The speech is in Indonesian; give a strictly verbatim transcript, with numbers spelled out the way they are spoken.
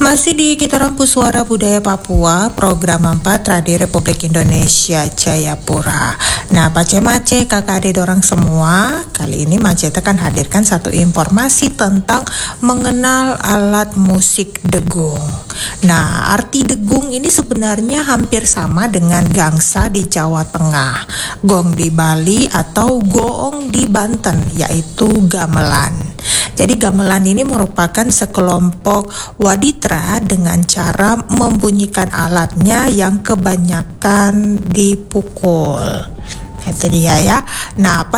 Masih di Kita Rampu Suara Budaya Papua, program empat Radio Republik Indonesia Jayapura. Nah, Pace-mace kakak adik dorang semua, kali ini Mace akan hadirkan satu informasi tentang mengenal alat musik degung. Nah, arti degung ini sebenarnya hampir sama dengan gangsa di Jawa Tengah, gong di Bali atau goong di Banten, yaitu gamelan. Jadi gamelan ini merupakan sekelompok waditra dengan cara membunyikan alatnya yang kebanyakan dipukul. Itu dia ya. Nah,